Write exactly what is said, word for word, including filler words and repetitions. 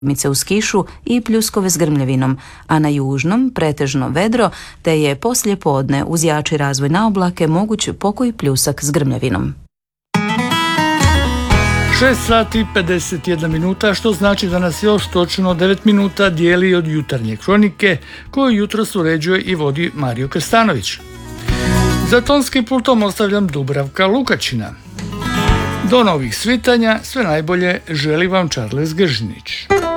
mice uz kišu i pljuskove s grmljavinom, a na južnom pretežno vedro, te je poslije podne uz jači razvoj na oblake moguć pokoji pljusak s grmljavinom. šest sati pedeset jedna minuta, što znači da nas još točno devet minuta dijeli od jutarnje kronike, koju jutros uređuje i vodi Mario Krstanović. Za tonskim pultom ostavljam Dubravka Lukačina. Do novih svitanja, sve najbolje želi vam Charles Gržinić.